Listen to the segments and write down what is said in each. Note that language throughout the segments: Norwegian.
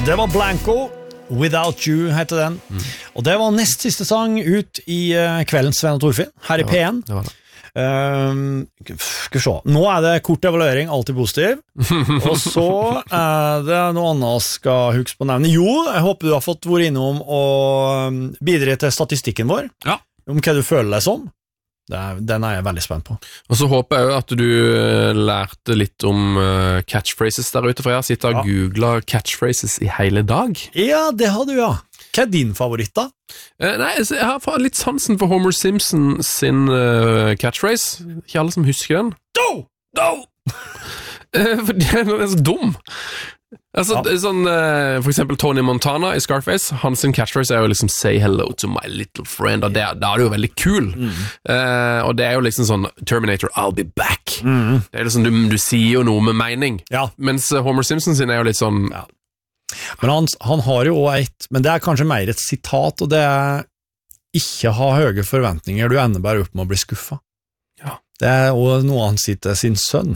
Det var Blanco, Without You heter den. Og det var nest siste sang ut i kveldens Sven og Torfinn, her i P1. Det var det. Skal vi se. Nå det kort evaluering, alltid positiv. Og så det noe annet skal huske på å nevne. Jo, jeg håper du har fått vært innom og bidra til statistikken vår. Ja. Om hva du føler deg som. Den jeg veldig spent på. Og så håper jeg jo at du lærte litt om catchphrases der ute, for jeg har sittet og googlet catchphrases i hele dag. Ja, det har du, ja. Hva din favoritt da? Nei, jeg har litt sansen for Homer Simpson sin catchphrase. Ikke alle som husker den. Do! For den så dum. Altså, sånn, for eksempel Tony Montana i Scarface, hans catchphrase jo liksom say hello to my little friend, og da det jo veldig kul. Og det jo liksom sånn Terminator, I'll be back. Det liksom, du sier jo noe med mening. Ja. Mens Homer Simpson sin jo litt sånn... Ja. Men han har jo også men det kanskje mer et sitat, og det ikke ha høye forventninger, du ender bare opp med å bli skuffet. Ja. Det også noe han sier til sin sønn.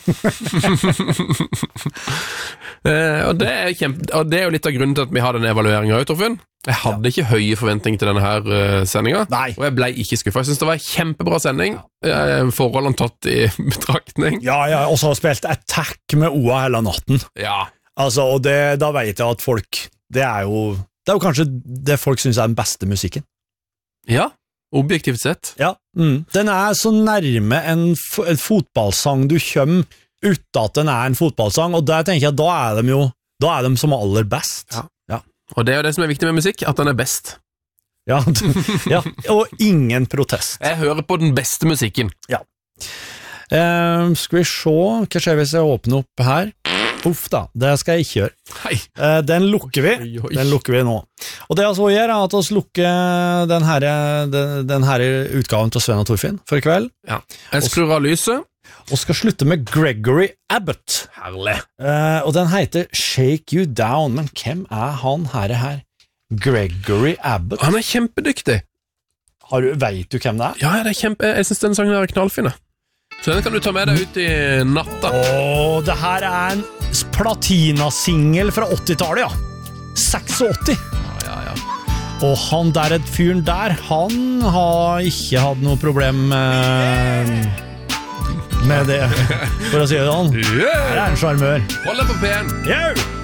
Og det jo litt av grunnen til at vi har den evalueringen av Torfinn. Jeg hadde ikke høye forventninger til denne her sendingen. Nei. Og jeg ble ikke skuffet. Jeg synes det var en kjempebra sending. Forholdene tatt i betraktning. Ja, og så har jeg spilt Attack med OA hele natten. Ja. Altså, og da vet jeg at folk, det jo kanskje det folk synes den beste musikken. Ja, objektivt sett. Ja, den så nærme en fotballsang du kommer uten at den en fotballsang, og der tenker jeg, da de som aller best. Ja. Og det jo det som viktig med musikk, at den best. Ja, og ingen protest. Jeg hører på den beste musikken. Ja. Skal vi se, hva skjer hvis jeg åpner opp her? Uff da, det skal jeg ikke gjøre. Hei. Den lukker vi. Den lukker vi nå. Og det jeg gjør at vi lukker den her utgaven til Sven og Torfinn for i kveld. Ja. Jeg skrur av lyset. Og skal slutte med Gregory Abbott. Herlig. Og den heter Shake You Down. Men hvem han her? Gregory Abbott. Han kjempedyktig. Vet du hvem det Ja, det kjempe. Jeg synes den sangen knallfine. Så den kan du ta med deg ut i natta. Det her en platinasingel fra 80-tallet, ja. 86. Ja. Og han der, fyren der, han har ikke hatt noe problem med det, for å si det sånn. Her en charmør. Hold deg på P1. Yo!